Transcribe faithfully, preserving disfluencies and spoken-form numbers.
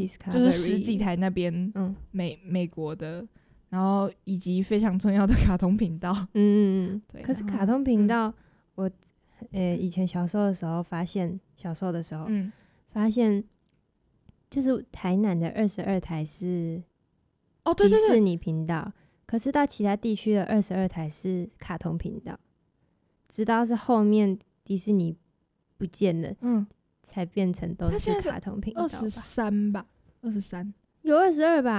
就是十几台那边，嗯，美美国的，然后以及非常重要的卡通频道， 嗯嗯嗯，对。可是卡通频道，嗯、我呃以前小时候的时候发现，小时候的时候，嗯，发现就是台南的二十二台是哦，对对对， 迪士尼频道，可是到其他地区的二十二台是卡通频道，直到是后面迪士尼不见了，嗯。才变成都是卡通频道吧， 二十三吧，二十三有二十二吧，